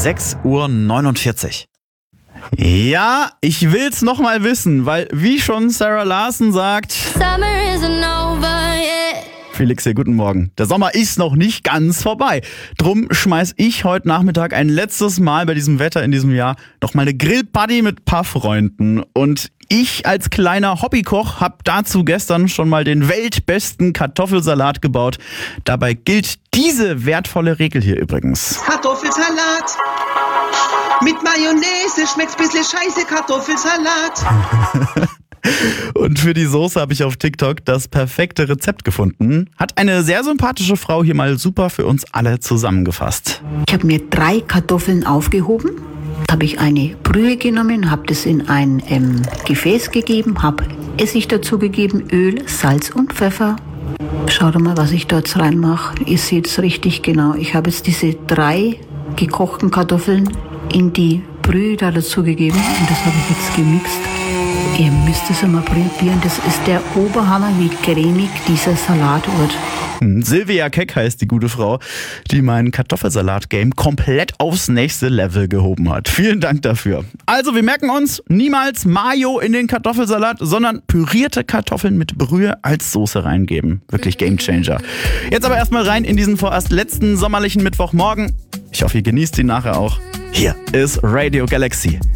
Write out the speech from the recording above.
6:49 Uhr. Ja, ich will's noch mal wissen, weil wie schon Sarah Larson sagt... Summer isn't over yet. Felix hier, guten Morgen. Der Sommer ist noch nicht ganz vorbei. Drum schmeiß ich heute Nachmittag ein letztes Mal bei diesem Wetter in diesem Jahr noch mal eine Grillparty mit paar Freunden. Und ich als kleiner Hobbykoch habe dazu gestern schon mal den weltbesten Kartoffelsalat gebaut. Dabei gilt diese wertvolle Regel hier übrigens. Kartoffelsalat mit Mayonnaise schmeckt's bisschen scheiße, Kartoffelsalat. Und für die Soße habe ich auf TikTok das perfekte Rezept gefunden. Hat eine sehr sympathische Frau hier mal super für uns alle zusammengefasst. Ich habe mir 3 Kartoffeln aufgehoben. Habe ich eine Brühe genommen, habe das in ein Gefäß gegeben, habe Essig dazu gegeben, Öl, Salz und Pfeffer. Schaut mal, was ich da jetzt reinmache. Ihr seht es richtig genau. Ich habe jetzt diese 3 gekochten Kartoffeln in die Brühe da dazu gegeben und das habe ich jetzt gemixt. Ihr müsst es einmal probieren. Das ist der Oberhammer, wie cremig dieser Salat wird. Silvia Keck heißt die gute Frau, die mein Kartoffelsalat-Game komplett aufs nächste Level gehoben hat. Vielen Dank dafür. Also, wir merken uns, niemals Mayo in den Kartoffelsalat, sondern pürierte Kartoffeln mit Brühe als Soße reingeben. Wirklich Gamechanger. Jetzt aber erstmal rein in diesen vorerst letzten sommerlichen Mittwochmorgen. Ich hoffe, ihr genießt ihn nachher auch. Hier ist Radio Galaxy.